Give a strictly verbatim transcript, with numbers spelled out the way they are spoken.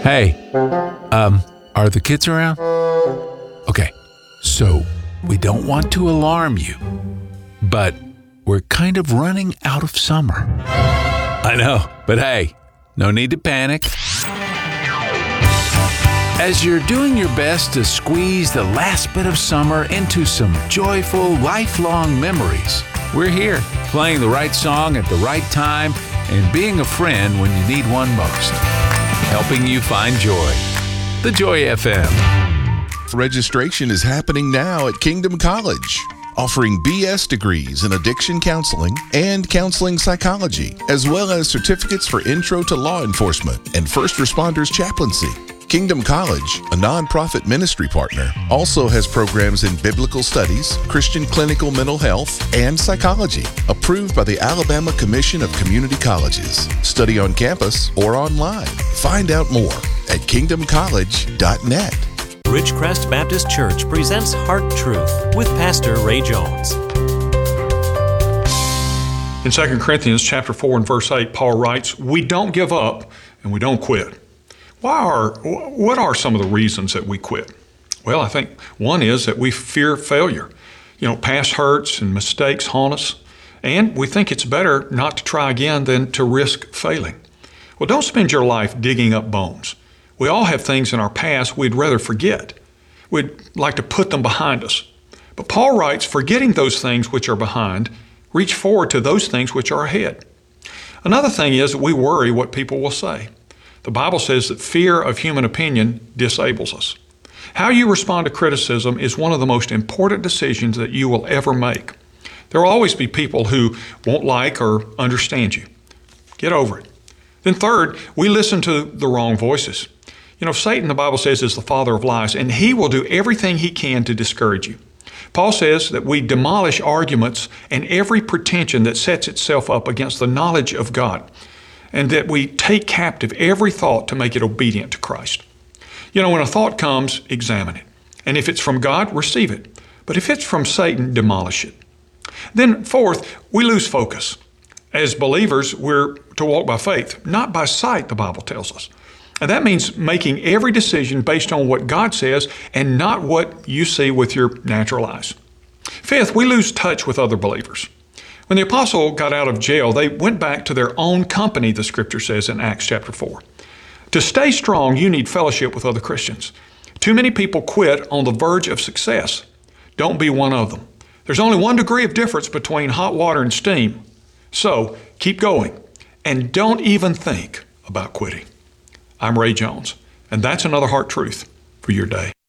Hey, um, are the kids around? Okay, so we don't want to alarm you, but we're kind of running out of summer. I know, but hey, no need to panic. As you're doing your best to squeeze the last bit of summer into some joyful, lifelong memories, we're here, playing the right song at the right time and being a friend when you need one most, helping you find joy. The Joy F M. Registration is happening now at Kingdom College, offering B S degrees in addiction counseling and counseling psychology, as well as certificates for intro to law enforcement and first responders chaplaincy. Kingdom College, a nonprofit ministry partner, also has programs in biblical studies, Christian clinical mental health, and psychology, approved by the Alabama Commission of Community Colleges. Study on campus or online. Find out more at kingdom college dot net. Ridgecrest Baptist Church presents Heart Truth with Pastor Ray Jones. In Second Corinthians chapter four and verse eight, Paul writes, "We don't give up and we don't quit." Why are, what are some of the reasons that we quit? Well, I think one is that we fear failure. You know, past hurts and mistakes haunt us, and we think it's better not to try again than to risk failing. Well, don't spend your life digging up bones. We all have things in our past we'd rather forget. We'd like to put them behind us. But Paul writes, forgetting those things which are behind, reach forward to those things which are ahead. Another thing is that we worry what people will say. The Bible says that fear of human opinion disables us. How you respond to criticism is one of the most important decisions that you will ever make. There will always be people who won't like or understand you. Get over it. Then third, we listen to the wrong voices. You know, Satan, the Bible says, is the father of lies, and he will do everything he can to discourage you. Paul says that we demolish arguments and every pretension that sets itself up against the knowledge of God, and that we take captive every thought to make it obedient to Christ. You know, when a thought comes, examine it. And if it's from God, receive it. But if it's from Satan, demolish it. Then fourth, we lose focus. As believers, we're to walk by faith, not by sight, the Bible tells us. And that means making every decision based on what God says and not what you see with your natural eyes. Fifth, we lose touch with other believers. When the apostle got out of jail, they went back to their own company, the scripture says in Acts chapter four. To stay strong, you need fellowship with other Christians. Too many people quit on the verge of success. Don't be one of them. There's only one degree of difference between hot water and steam. So keep going and don't even think about quitting. I'm Ray Jones, and that's another heart truth for your day.